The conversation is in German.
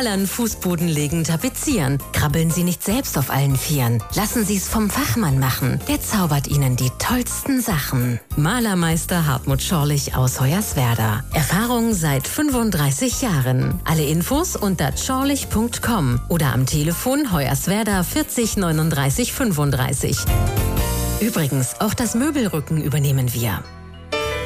Malern, Fußboden legen, tapezieren. Krabbeln Sie nicht selbst auf allen Vieren. Lassen Sie es vom Fachmann machen. Der zaubert Ihnen die tollsten Sachen. Malermeister Hartmut Schorlich aus Hoyerswerda. Erfahrung seit 35 Jahren. Alle Infos unter schorlich.com oder am Telefon Hoyerswerda 40 39 35. Übrigens, auch das Möbelrücken übernehmen wir.